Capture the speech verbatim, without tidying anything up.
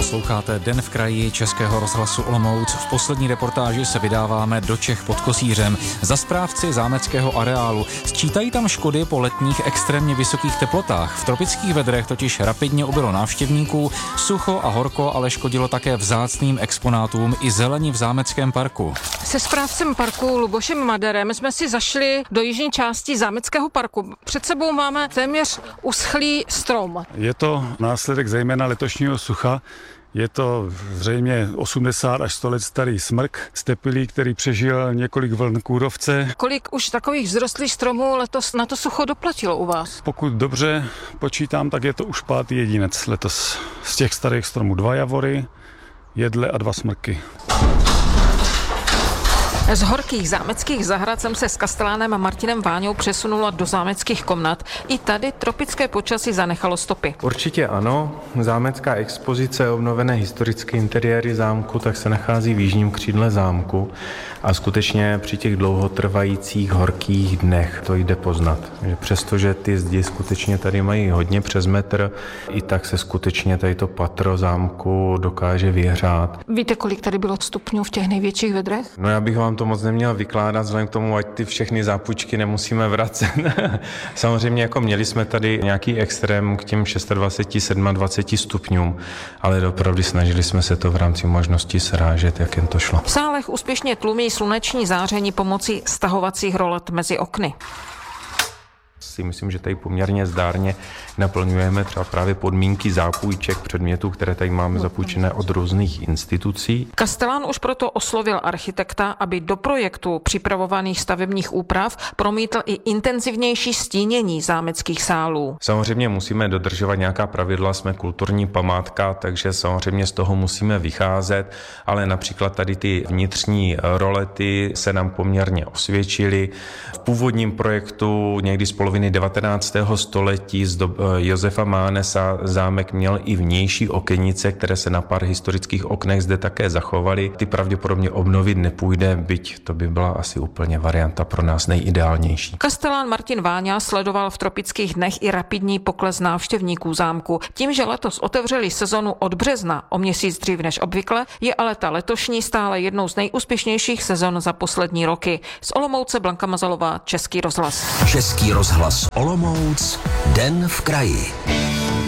Posloucháte Den v kraji Českého rozhlasu Olomouc. V poslední reportáži se vydáváme do Čech pod Kosířem. Za správci zámeckého areálu sčítají tam škody po letních extrémně vysokých teplotách. V tropických vedrech totiž rapidně ubylo návštěvníků, sucho a horko ale škodilo také vzácným exponátům i zelení v zámeckém parku. Se správcem parku Lubošem Maderem jsme si zašli do jižní části zámeckého parku. Před sebou máme téměř uschlý strom. Je to následek zejména letošního sucha. Je to zřejmě osmdesát až sto let starý smrk stepilý, který přežil několik vln kůrovce. Kolik už takových vzrostlých stromů letos na to sucho doplatilo u vás? Pokud dobře počítám, tak je to už pátý jedinec letos. Z těch starých stromů dva javory, jedle a dva smrky. Z horkých zámeckých zahrad jsem se s kastelánem Martinem Váňou přesunula do zámeckých komnat. I tady tropické počasí zanechalo stopy. Určitě ano. Zámecká expozice obnovené historické interiéry zámku tak se nachází v jižním křídle zámku a skutečně při těch dlouhotrvajících horkých dnech to jde poznat. Že přestože ty zdi skutečně tady mají hodně přes metr, i tak se skutečně tady to patro zámku dokáže vyhřát. Víte, kolik tady bylo stupňů v těch největších vedrech? No já bych vám to moc neměl vykládat, vzhledem k tomu, ať ty všechny zápůjčky nemusíme vracet. Samozřejmě jako měli jsme tady nějaký extrém k těm dvacet šest, dvacet sedm stupňům, ale opravdu snažili jsme se to v rámci možností srážet, jak jen to šlo. V sálech úspěšně tlumí sluneční záření pomocí stahovacích rolet mezi okny. Si myslím, že tady poměrně zdárně naplňujeme třeba právě podmínky zápůjček předmětů, které tady máme zapůjčené od různých institucí. Kastelán už proto oslovil architekta, aby do projektu připravovaných stavebních úprav promítl i intenzivnější stínění zámeckých sálů. Samozřejmě musíme dodržovat nějaká pravidla, jsme kulturní památka, takže samozřejmě z toho musíme vycházet, ale například tady ty vnitřní rolety se nám poměrně osvědčily. V původním projektu někdy z poloviny devatenáctého století z dob Josefa Mánesa zámek měl i vnější okenice, které se na pár historických oknech zde také zachovaly. Ty pravděpodobně obnovit nepůjde, byť to by byla asi úplně varianta pro nás nejideálnější. Kastelán Martin Váňa sledoval v tropických dnech i rapidní pokles návštěvníků zámku. Tím, že letos otevřeli sezonu od března o měsíc dřív než obvykle, je ale ta letošní stále jednou z nejúspěšnějších sezon za poslední roky. Z Olomouce Blanka Mazalová, Český rozhlas. Český rozhlas Olomouc, Den v kraji.